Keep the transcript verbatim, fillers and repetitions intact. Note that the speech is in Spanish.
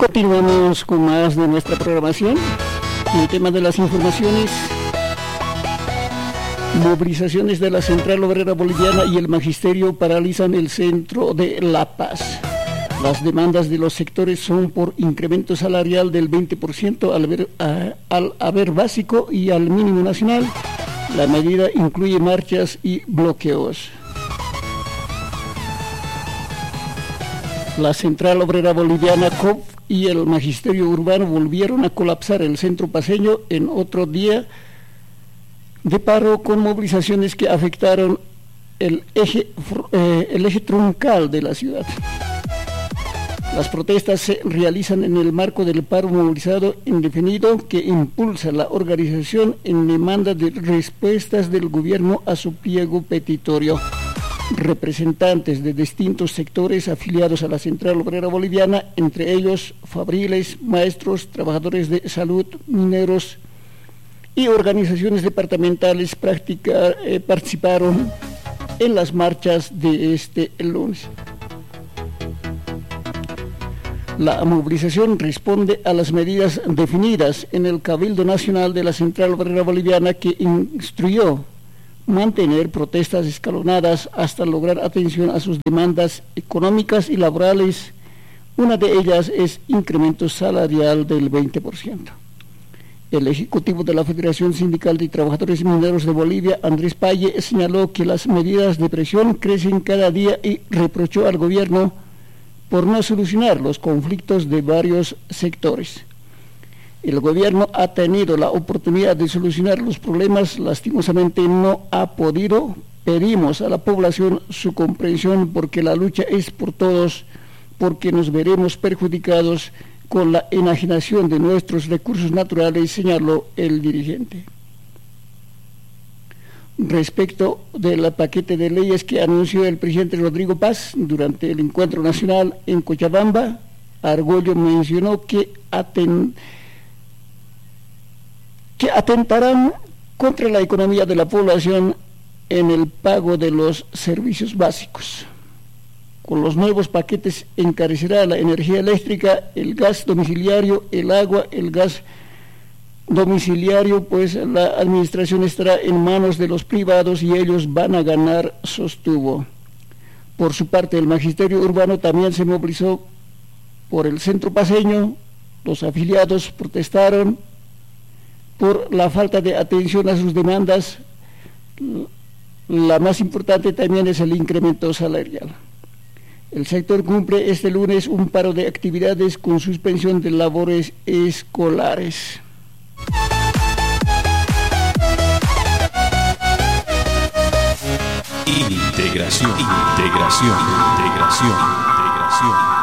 Continuamos con más de nuestra programación. El tema de las informaciones: movilizaciones de la Central Obrera Boliviana y el Magisterio paralizan el centro de La Paz. Las demandas de los sectores son por incremento salarial del veinte por ciento al haber, a, al haber básico y al mínimo nacional. La medida incluye marchas y bloqueos. La Central Obrera Boliviana, C O B, y el Magisterio Urbano volvieron a colapsar el centro paceño en otro día de paro con movilizaciones que afectaron el eje, eh, el eje troncal de la ciudad. Las protestas se realizan en el marco del paro movilizado indefinido que impulsa la organización en demanda de respuestas del gobierno a su pliego petitorio. Representantes de distintos sectores afiliados a la Central Obrera Boliviana, entre ellos fabriles, maestros, trabajadores de salud, mineros y organizaciones departamentales, practicar, eh, participaron en las marchas de este lunes. La movilización responde a las medidas definidas en el Cabildo Nacional de la Central Obrera Boliviana, que instruyó mantener protestas escalonadas hasta lograr atención a sus demandas económicas y laborales. Una de ellas es incremento salarial del veinte por ciento. El ejecutivo de la Federación Sindical de Trabajadores Mineros de Bolivia, Andrés Paye, señaló que las medidas de presión crecen cada día y reprochó al gobierno por no solucionar los conflictos de varios sectores. El gobierno ha tenido la oportunidad de solucionar los problemas, lastimosamente no ha podido. Pedimos a la población su comprensión porque la lucha es por todos, porque nos veremos perjudicados con la enajenación de nuestros recursos naturales, señaló el dirigente. Respecto del paquete de leyes que anunció el presidente Rodrigo Paz durante el encuentro nacional en Cochabamba, Argüello mencionó que aten que atentarán contra la economía de la población en el pago de los servicios básicos. Con los nuevos paquetes encarecerá la energía eléctrica, el gas domiciliario, el agua, el gas domiciliario, pues la administración estará en manos de los privados y ellos van a ganar, sostuvo. Por su parte, el Magisterio Urbano también se movilizó por el centro paceño. Los afiliados protestaron por la falta de atención a sus demandas. La más importante también es el incremento salarial. El sector cumple este lunes un paro de actividades con suspensión de labores escolares. Integración, integración, integración, integración.